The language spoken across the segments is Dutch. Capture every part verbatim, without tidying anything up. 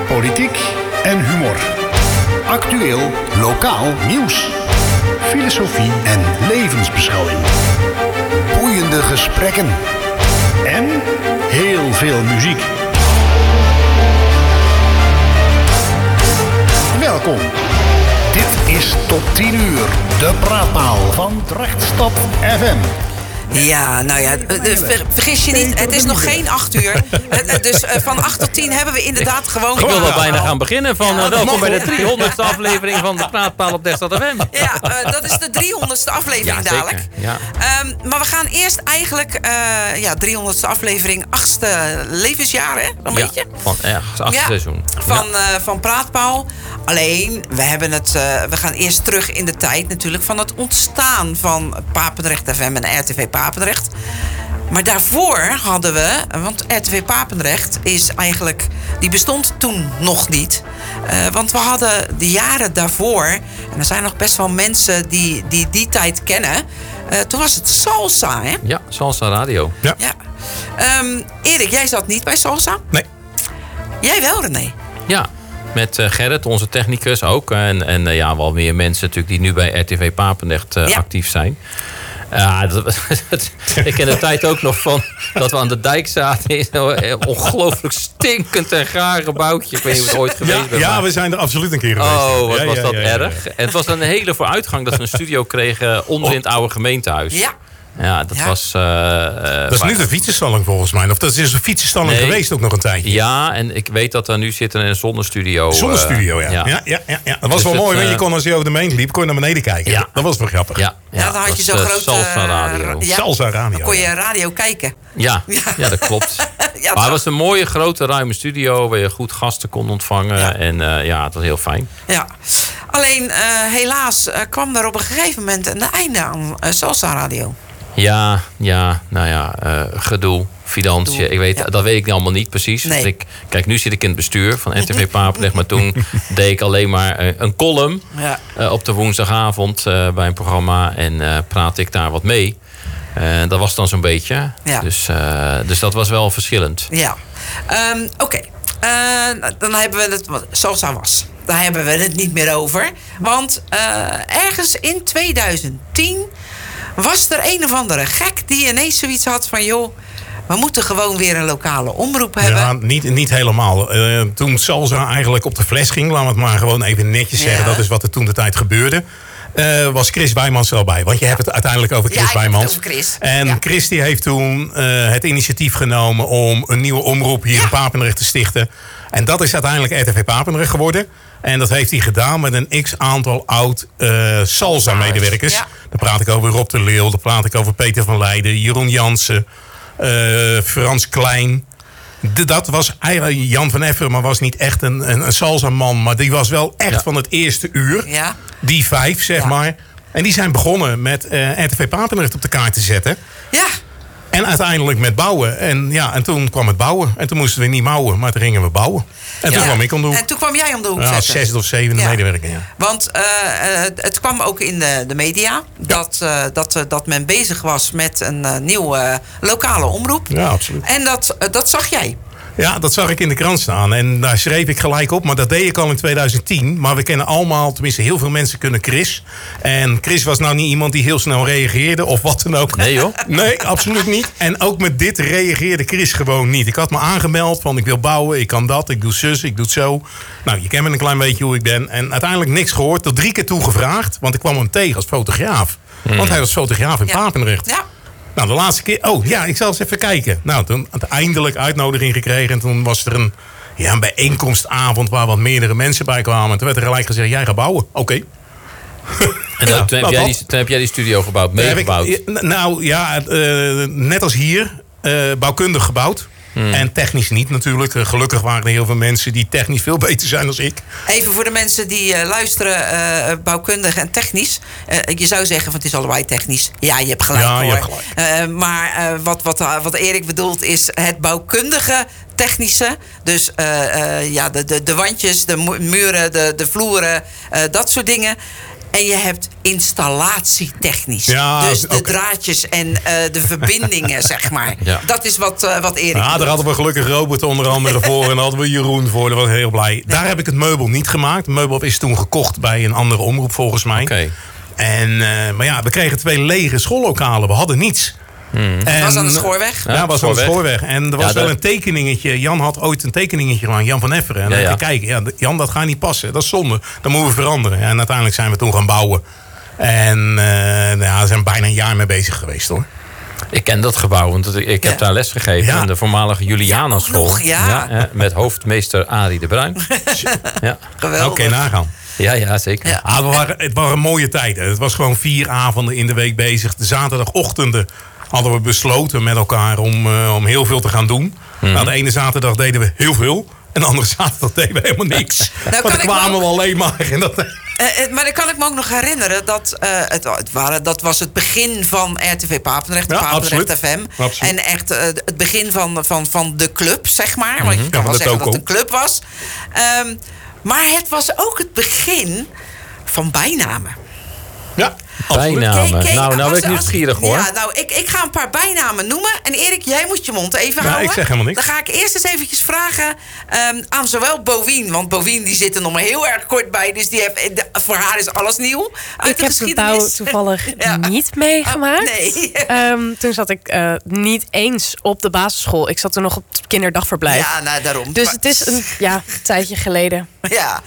Politiek en humor. Actueel, lokaal nieuws. Filosofie en levensbeschouwing. Boeiende gesprekken. En heel veel muziek. Welkom. Dit is tot tien uur. De praatpaal van Drachtstad F M. Ja, nou ja, ver, vergis je niet, het is nog geen acht uur. Dus van acht tot tien hebben we inderdaad gewoon... Ik wil wel bijna gaan beginnen van ja, welkom bij de driehonderdste aflevering van de Praatpaal op Drachtstad F M. Ja, uh, dat is de driehonderdste aflevering ja, dadelijk. Ja. Um, maar we gaan eerst eigenlijk, uh, ja, driehonderdste aflevering, achtste levensjaar, hè? Een ja, beetje. Van ja, achtste ja, seizoen. Van, ja. uh, van Praatpaal. Alleen, we, hebben het, uh, we gaan eerst terug in de tijd natuurlijk van het ontstaan van Papendrecht F M en R T V Papendrecht. Maar daarvoor hadden we, want R T V Papendrecht is eigenlijk, die bestond toen nog niet. Uh, want we hadden de jaren daarvoor, en er zijn nog best wel mensen die die, die tijd kennen. Uh, toen was het Salsa, hè? Ja, Salsa Radio. Ja. ja. Um, Erik, jij zat niet bij Salsa? Nee. Jij wel, René? Ja. Met uh, Gerrit, onze technicus ook. En, en uh, ja, wel meer mensen natuurlijk die nu bij R T V Papendrecht uh, ja. actief zijn. Ja, dat, ik ken de tijd ook nog van dat we aan de dijk zaten in een ongelooflijk stinkend en gaar gebouwtje. Ik weet niet of het ooit geweest ja, bent. Ja, maar... we zijn er absoluut een keer geweest. Oh, wat ja, was ja, dat ja, ja, erg. ja, ja. En het was een hele vooruitgang dat we een studio kregen onder in het oude gemeentehuis. Ja. Ja, dat ja. was... Uh, uh, dat is nu de fietsenstalling volgens mij. Of dat is een fietsenstalling nee. geweest ook nog een tijdje. Ja, en ik weet dat er nu zit een zonnestudio. Zonnestudio, uh, ja. Ja. Ja, ja, ja, ja. Dat was dus wel mooi, het, want je kon als je over de meent liep, kon je naar beneden kijken. Ja. Dat was wel grappig. Ja, ja, ja dan had je zo'n grote... Salsa Radio. Ja, Salsa Radio. Dan kon je radio kijken. Ja, ja. ja dat klopt. ja, maar het was een mooie, grote, ruime studio waar je goed gasten kon ontvangen. Ja. En uh, ja, het was heel fijn. Ja. Alleen, uh, helaas uh, kwam er op een gegeven moment een einde aan uh, Salsa Radio. Ja, ja, nou ja, uh, gedoe, financiën. Ik weet, ja. Dat weet ik allemaal niet precies. Nee. Ik, kijk, nu zit ik in het bestuur van R T V Papendrecht. Maar toen deed ik alleen maar uh, een column ja. uh, op de woensdagavond uh, bij een programma. En uh, praatte ik daar wat mee. Uh, dat was dan zo'n beetje. Ja. Dus, uh, dus dat was wel verschillend. Ja, um, oké. Okay. Uh, dan hebben we het, zoals dat was. Daar hebben we het niet meer over. Want uh, ergens in twintig tien... was er een of andere gek die ineens zoiets had van... joh, we moeten gewoon weer een lokale omroep hebben. Ja, niet, niet helemaal. Uh, toen Salsa eigenlijk op de fles ging... laten we het maar gewoon even netjes zeggen... Ja. Dat is wat er toen de tijd gebeurde... Uh, was Chris Wijmans wel bij. Want je hebt het uiteindelijk over Chris ja, Wijmans. Over Chris. En ja. Chris die heeft toen uh, het initiatief genomen... om een nieuwe omroep hier ja. in Papendrecht te stichten. En dat is uiteindelijk R T V Papendrecht geworden... En dat heeft hij gedaan met een x-aantal oud uh, Salsa-medewerkers. Ja. Dan praat ik over Rob de Leeuw, dan praat ik over Peter van Leijden... Jeroen Jansen, uh, Frans Klein. De, dat was eigenlijk Jan van Efferen, maar was niet echt een, een, een Salsa-man... maar die was wel echt ja. van het eerste uur. Ja. Die vijf, zeg ja. maar. En die zijn begonnen met uh, R T V Papendrecht op de kaart te zetten. Ja. En uiteindelijk met bouwen. En, ja, en toen kwam het bouwen. En toen moesten we niet mouwen, maar toen gingen we bouwen. En ja. toen kwam ik om de hoek. En toen kwam jij om de hoek ja, zetten. Zes of zeven ja. medewerkers, ja. Want uh, het kwam ook in de, de media... Ja. Dat, uh, dat, uh, dat men bezig was met een uh, nieuwe uh, lokale omroep. Ja, absoluut. En dat, uh, dat zag jij. Ja, dat zag ik in de krant staan. En daar schreef ik gelijk op. Maar dat deed ik al in twintig tien. Maar we kennen allemaal, tenminste heel veel mensen kunnen Chris. En Chris was nou niet iemand die heel snel reageerde. Of wat dan ook. Nee joh. Nee, absoluut niet. En ook met dit reageerde Chris gewoon niet. Ik had me aangemeld van ik wil bouwen. Ik kan dat. Ik doe zus. Ik doe het zo. Nou, je kent me een klein beetje hoe ik ben. En uiteindelijk niks gehoord. Tot drie keer toe gevraagd. Want ik kwam hem tegen als fotograaf. Hmm. Want hij was fotograaf in ja. Papendrecht. Ja. Nou, de laatste keer... Oh, ja, ik zal eens even kijken. Nou, toen uiteindelijk uitnodiging gekregen. En toen was er een, ja, een bijeenkomstavond waar wat meerdere mensen bij kwamen. En toen werd er gelijk gezegd, jij gaat bouwen. Oké. Okay. En ja, toen, heb jij die, toen heb jij die studio gebouwd, meegebouwd? Ik, nou, ja, uh, net als hier. Uh, bouwkundig gebouwd. Hmm. En technisch niet natuurlijk. Gelukkig waren er heel veel mensen die technisch veel beter zijn dan ik. Even voor de mensen die uh, luisteren, uh, bouwkundig en technisch. Uh, je zou zeggen, van het is allebei technisch. Ja, je hebt gelijk ja, hoor. Je hebt gelijk. Uh, maar uh, wat, wat, uh, wat Erik bedoelt is het bouwkundige technische. Dus uh, uh, ja, de, de, de wandjes, de muren, de, de vloeren, uh, dat soort dingen. En je hebt installatietechnisch. Ja, dus de okay. draadjes en uh, de verbindingen, zeg maar. Ja. Dat is wat, uh, wat Erik Ja, doet. daar hadden we gelukkig Robert onder andere voor. En daar hadden we Jeroen voor. Daar was ik heel blij. Daar heb ik het meubel niet gemaakt. Het meubel is toen gekocht bij een andere omroep volgens mij. Oké. En, uh, maar ja, we kregen twee lege schoollokalen. We hadden niets. Hmm. Het was aan de Schoorweg. Ja, het was aan de Schoorweg. Schoorweg. En er was Ja, wel dat- een tekeningetje. Jan had ooit een tekeningetje gemaakt. Jan van Efferen. En dan Ja, ja, ja. kijken. Ja, Jan, dat gaat niet passen. Dat is zonde. Dat moeten we veranderen. En uiteindelijk zijn we toen gaan bouwen. En uh, nou ja, we zijn bijna een jaar mee bezig geweest hoor. Ik ken dat gebouw, want ik heb Ja. daar les gegeven Ja. in de voormalige Julianaschool. Nog, ja. hè, met hoofdmeester Arie de Bruin. ja. Geweldig. Oké, nagaan. ja, ja, zeker. Ja. Ah, we waren, het waren mooie tijden. Het was gewoon vier avonden in de week bezig. De zaterdagochtenden hadden we besloten met elkaar om, uh, om heel veel te gaan doen. Mhm. Nou, de ene zaterdag deden we heel veel. En de andere zaterdag deden we helemaal niks. kan Want dan ik kwamen wel- we alleen maar. En dat, Uh, uh, maar dan kan ik me ook nog herinneren dat uh, het, het waren, dat was het begin van R T V Papendrecht, Ja, Papendrecht absoluut. F M. Absoluut. En echt uh, het begin van, van, van de club, zeg maar. Want je Ja, kan van wel de zeggen toko. dat het een club was. Um, maar het was ook het begin van bijnamen. ja, absoluut. Bijnamen. Kijk, kijk, nou, nou als- ben ik als- nieuwsgierig hoor. Ja, nou, ik, ik ga een paar bijnamen noemen. En Erik, jij moet je mond even Ja, houden. ik zeg helemaal niks. Dan ga ik eerst eens eventjes vragen um, aan zowel Bovien. Want Bovien die zit er nog maar heel erg kort bij. Dus die heeft, de- voor haar is alles nieuw uit Ik de heb de bouw geschiedenis. toevallig Ja. niet meegemaakt. Oh, nee. Ehm, toen zat ik uh, niet eens op de basisschool. Ik zat toen nog op het kinderdagverblijf. Ja, nou daarom. Dus Maar- het is een ja, tijdje geleden. Ja,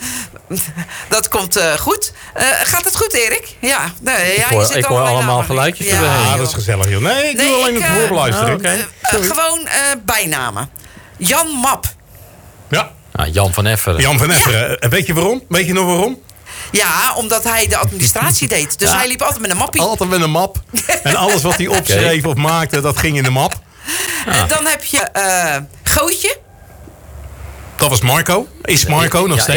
dat komt uh, goed. Uh, gaat het goed, Erik? Ja. Nee, ja Ik je hoor- zit ik al hoor alleen allemaal aan. geluidjes ja, erbij. Ah, joh. dat is gezellig joh. Nee, ik Nee, doe alleen ik, het uh, voorbeluisteren. oh, oké. Uh, gewoon uh, bijnamen. Jan Map. Ja, Nou, Jan van Efferen. Jan van Efferen. En weet je waarom? Weet je nog waarom? Ja, omdat hij de administratie deed. Dus Ja. hij liep altijd met een mappie. Altijd met een map. En alles wat hij opschreef of maakte, dat ging in de map. En dan heb je uh, Gootje. Dat was Marco. Is Marco nog Ja, steeds?